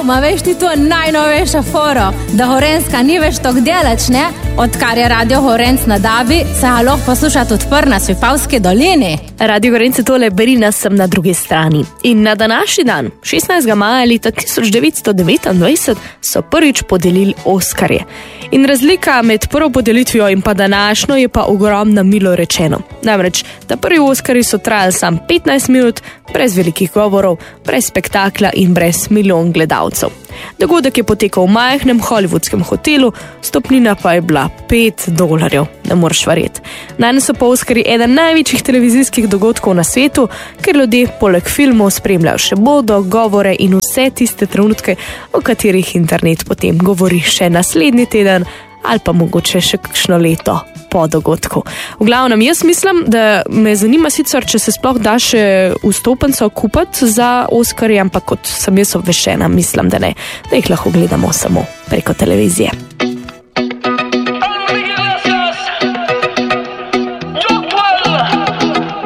ma veš ti to najnovejša foro, da Gorenjska ni več tok delač, ne? Odkar je Radio Gorenc na Dabi, se ga lahko posluša tudi na Svipavski dolini. Radio Gorenc je tole Berina, sem na drugi strani. In na današnji dan, 16. maja leta 1929, so prvič podelili Oskarje. In razlika med prvo podelitvijo in pa današnjo je pa ogromna, milo rečeno. Namreč, da prvi Oskarji so trajali sam 15 minut, brez velikih govorov, brez spektakla in brez milijon gledalcev. Dogodek je potekal v majhnem hollywoodskem hotelu, stopnina pa je bila $5, ne moreš verjeti. Danes so pa Oskarji eden največjih televizijskih dogodkov na svetu, ker ljudje poleg filmov spremljajo še modo, govore in vse tiste trenutke, o katerih internet potem govori še naslednji teden ali pa mogoče še kakšno leto po dogodku. V glavnem, jaz mislim, da me zanima sicer, če se sploh da še vstopenco kupiti za Oskarje, ampak kot sem jaz obveščena, mislim, da ne, da jih lahko gledamo samo preko televizije.